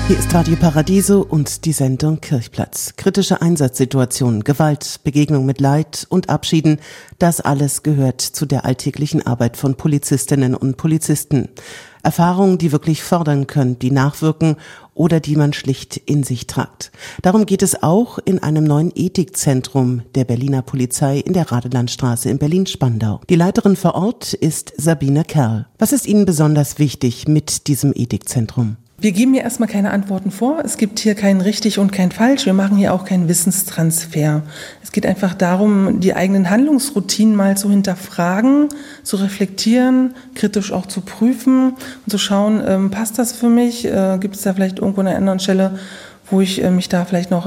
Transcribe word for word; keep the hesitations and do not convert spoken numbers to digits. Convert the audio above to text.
Hier ist Radio Paradiso und die Sendung Kirchplatz. Kritische Einsatzsituationen, Gewalt, Begegnung mit Leid und Abschieden, das alles gehört zu der alltäglichen Arbeit von Polizistinnen und Polizisten. Erfahrungen, die wirklich fördern können, die nachwirken oder die man schlicht in sich tragt. Darum geht es auch in einem neuen Ethikzentrum der Berliner Polizei in der Radelandstraße in Berlin-Spandau. Die Leiterin vor Ort ist Sabine Kerl. Was ist Ihnen besonders wichtig mit diesem Ethikzentrum? Wir geben hier erstmal keine Antworten vor. Es gibt hier kein richtig und kein falsch. Wir machen hier auch keinen Wissenstransfer. Es geht einfach darum, die eigenen Handlungsroutinen mal zu hinterfragen, zu reflektieren, kritisch auch zu prüfen und zu schauen, ähm, passt das für mich? Äh, gibt es da vielleicht irgendwo an einer anderen Stelle, wo ich äh, mich da vielleicht noch